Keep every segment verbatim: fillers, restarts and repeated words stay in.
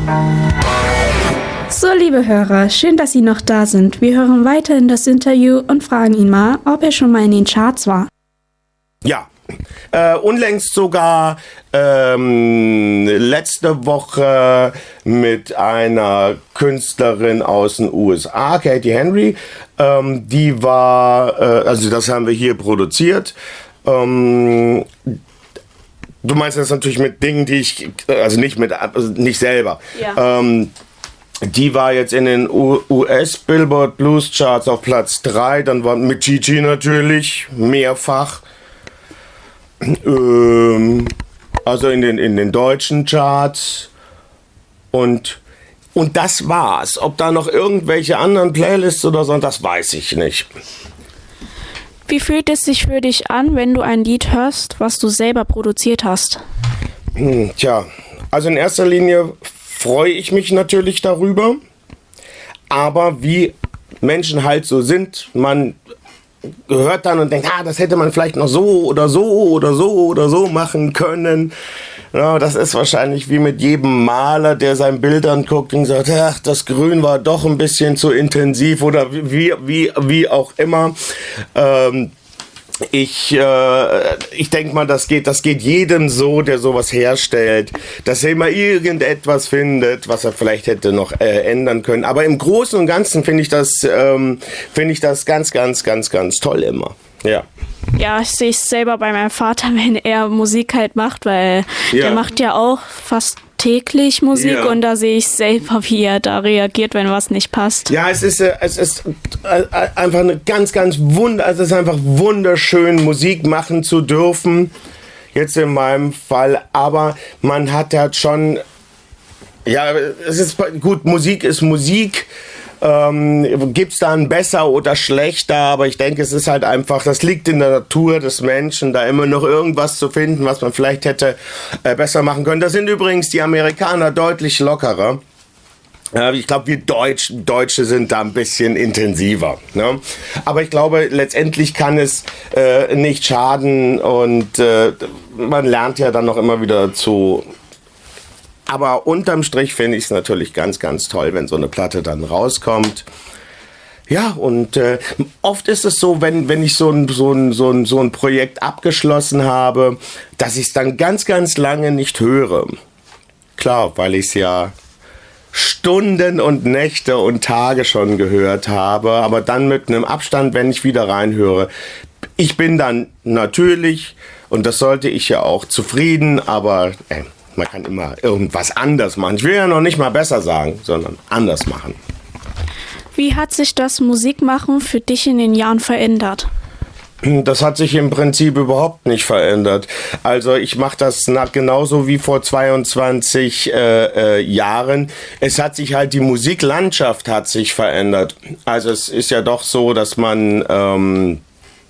So, liebe Hörer, schön, dass Sie noch da sind. Wir hören weiter in das Interview und fragen ihn mal, ob er schon mal in den Charts war. Ja, äh, unlängst sogar ähm, letzte Woche mit einer Künstlerin aus den U S A, Katie Henry. Ähm, die war, äh, also das haben wir hier produziert. Ähm, du meinst das natürlich mit Dingen, die ich, also nicht mit, also nicht selber. Ja. Ähm, Die war jetzt in den U S Billboard Blues Charts auf Platz drei, dann war mit Gigi natürlich mehrfach. Ähm, also in den, in den deutschen Charts. Und, und das war's. Ob da noch irgendwelche anderen Playlists oder so, das weiß ich nicht. Wie fühlt es sich für dich an, wenn du ein Lied hörst, was du selber produziert hast? Hm, tja, also in erster Linie freue ich mich natürlich darüber, aber wie Menschen halt so sind, man hört dann und denkt, ah, das hätte man vielleicht noch so oder so oder so oder so machen können. Ja, das ist wahrscheinlich wie mit jedem Maler, der sein Bild anguckt und sagt, ach, das Grün war doch ein bisschen zu intensiv oder wie, wie, wie auch immer. Ähm, Ich, äh, ich denke mal, das geht, das geht jedem so, der sowas herstellt, dass er immer irgendetwas findet, was er vielleicht hätte noch äh, ändern können. Aber im Großen und Ganzen finde ich das, ähm, finde ich das ganz, ganz, ganz, ganz toll immer. Ja. Ja, ich sehe es selber bei meinem Vater, wenn er Musik halt macht, weil Ja. der macht ja auch fast täglich Musik Ja. und da sehe ich selber, wie er da reagiert, wenn was nicht passt. Ja, es ist, äh, es ist äh, einfach eine ganz, ganz wunder, also es ist einfach wunderschön, Musik machen zu dürfen. Jetzt in meinem Fall, aber man hat halt schon, ja, es ist gut, Musik ist Musik. Ähm, gibt's dann besser oder schlechter, aber ich denke, es ist halt einfach, das liegt in der Natur des Menschen, da immer noch irgendwas zu finden, was man vielleicht hätte äh, besser machen können. Da sind übrigens die Amerikaner deutlich lockerer. Ja, ich glaube, wir Deutsch, Deutsche sind da ein bisschen intensiver. Ne? Aber ich glaube, letztendlich kann es äh, nicht schaden und äh, man lernt ja dann noch immer wieder dazu. Aber unterm Strich finde ich es natürlich ganz, ganz toll, wenn so eine Platte dann rauskommt. Ja, und äh, oft ist es so, wenn, wenn ich so ein, so, ein, so, ein, so ein Projekt abgeschlossen habe, dass ich es dann ganz, ganz lange nicht höre. Klar, weil ich es ja Stunden und Nächte und Tage schon gehört habe, aber dann mit einem Abstand, wenn ich wieder reinhöre. Ich bin dann natürlich, und das sollte ich ja auch, zufrieden, aber äh, man kann immer irgendwas anders machen. Ich will ja noch nicht mal besser sagen, sondern anders machen. Wie hat sich das Musikmachen für dich in den Jahren verändert? Das hat sich im Prinzip überhaupt nicht verändert. Also ich mache das nach, genauso wie vor zweiundzwanzig äh, äh, Jahren. Es hat sich halt, die Musiklandschaft hat sich verändert. Also es ist ja doch so, dass man... Ähm,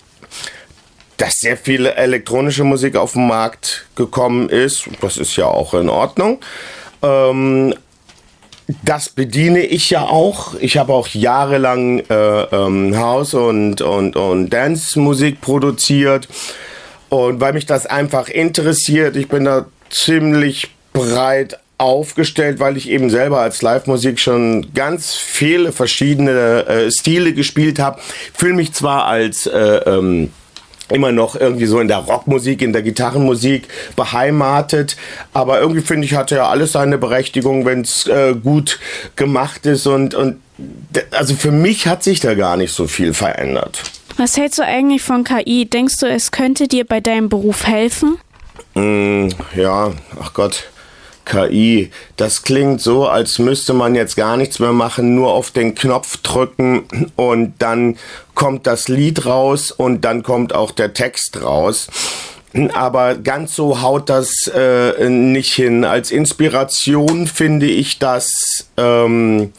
dass sehr viel elektronische Musik auf den Markt gekommen ist. Das ist ja auch in Ordnung. Ähm, das bediene ich ja auch. Ich habe auch jahrelang äh, ähm, House- und, und, und Dance-Musik produziert. Und weil mich das einfach interessiert, ich bin da ziemlich breit aufgestellt, weil ich eben selber als Live-Musik schon ganz viele verschiedene äh, Stile gespielt habe. Fühle mich zwar als... Äh, ähm, immer noch irgendwie so in der Rockmusik, in der Gitarrenmusik beheimatet. Aber irgendwie finde ich, hatte ja alles seine Berechtigung, wenn es äh, gut gemacht ist. Und, und also für mich hat sich da gar nicht so viel verändert. Was hältst du eigentlich von K I? Denkst du, es könnte dir bei deinem Beruf helfen? Mm, ja, ach Gott. K I, das klingt so, als müsste man jetzt gar nichts mehr machen, nur auf den Knopf drücken und dann kommt das Lied raus und dann kommt auch der Text raus. Aber ganz so haut das äh, nicht hin. Als Inspiration finde ich das ähm,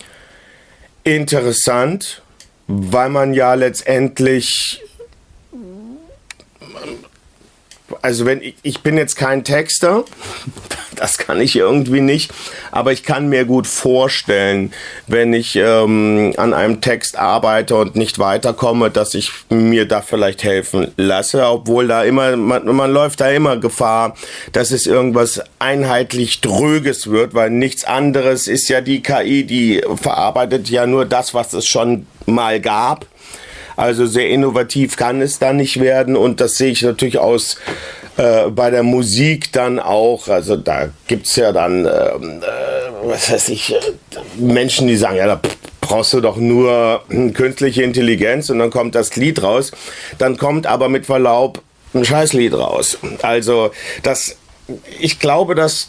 interessant, weil man ja letztendlich also wenn ich, ich bin jetzt kein Texter, das kann ich irgendwie nicht, aber ich kann mir gut vorstellen, wenn ich ähm, an einem Text arbeite und nicht weiterkomme, dass ich mir da vielleicht helfen lasse, obwohl da immer, man, man läuft da immer Gefahr, dass es irgendwas einheitlich Dröges wird, weil nichts anderes ist ja die K I, die verarbeitet ja nur das, was es schon mal gab. Also sehr innovativ kann es da nicht werden und das sehe ich natürlich aus äh, bei der Musik dann auch. Also da gibt's ja dann, äh, äh, was weiß ich, äh, Menschen, die sagen, ja, da brauchst du doch nur künstliche Intelligenz und dann kommt das Lied raus. Dann kommt aber mit Verlaub ein Scheißlied raus. Also das, ich glaube, dass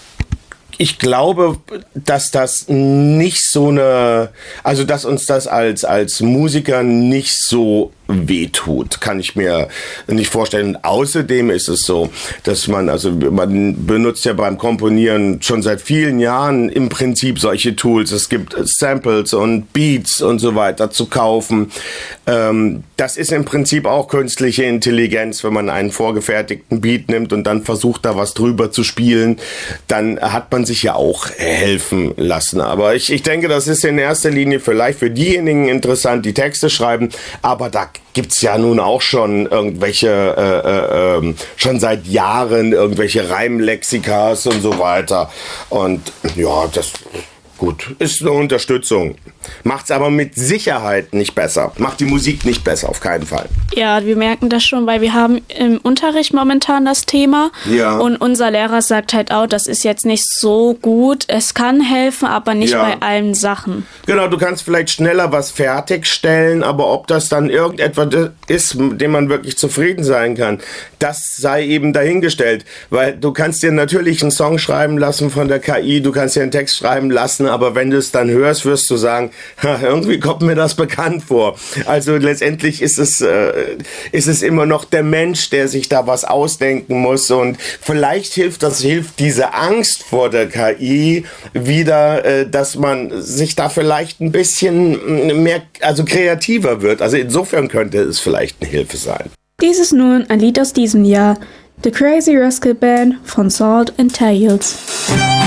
Ich glaube, dass das nicht so eine, also dass uns das als, als Musiker nicht so wehtut, kann ich mir nicht vorstellen. Außerdem ist es so, dass man, also man benutzt ja beim Komponieren schon seit vielen Jahren im Prinzip solche Tools. Es gibt Samples und Beats und so weiter zu kaufen. Ähm, das ist im Prinzip auch künstliche Intelligenz, wenn man einen vorgefertigten Beat nimmt und dann versucht, da was drüber zu spielen, dann hat man sich ja auch helfen lassen. Aber ich, ich denke, das ist in erster Linie vielleicht für diejenigen interessant, die Texte schreiben, aber da gibt's ja nun auch schon irgendwelche, äh, äh, schon seit Jahren irgendwelche Reimlexikas und so weiter. Und ja, das gut, ist eine Unterstützung. Macht's aber mit Sicherheit nicht besser. Macht die Musik nicht besser, auf keinen Fall. Ja, wir merken das schon, weil wir haben im Unterricht momentan das Thema. Ja. Und unser Lehrer sagt halt auch, das ist jetzt nicht so gut. Es kann helfen, aber nicht Ja. bei allen Sachen. Genau, du kannst vielleicht schneller was fertigstellen, aber ob das dann irgendetwas ist, mit dem man wirklich zufrieden sein kann, das sei eben dahingestellt. Weil du kannst dir natürlich einen Song schreiben lassen von der K I, du kannst dir einen Text schreiben lassen, aber wenn du es dann hörst, wirst du sagen, ha, irgendwie kommt mir das bekannt vor. Also letztendlich ist es, äh, ist es immer noch der Mensch, der sich da was ausdenken muss und vielleicht hilft das, hilft diese Angst vor der K I wieder, äh, dass man sich da vielleicht ein bisschen mehr, also kreativer wird. Also insofern könnte es vielleicht eine Hilfe sein. Dies ist nun ein Lied aus diesem Jahr. The Crazy Rascal Band von Salt and Tails.